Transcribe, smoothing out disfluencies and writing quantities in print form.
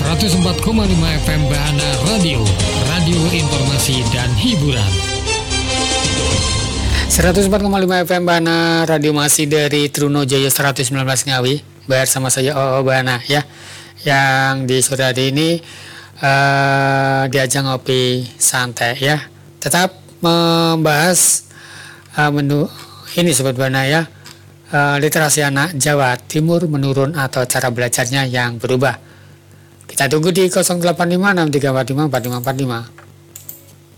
104,5 FM Bahana Radio, radio informasi dan hiburan. 104,5 FM Bahana Radio masih dari Trunojoyo 119 Ngawi. Bersama saya OO Bahana ya. Yang di sore hari ini diajak ngopi santai ya. Tetap membahas menu ini Sobat Bahana ya. Literasi anak Jawa Timur menurun atau cara belajarnya yang berubah. Kita tunggu di 0856 345 4545.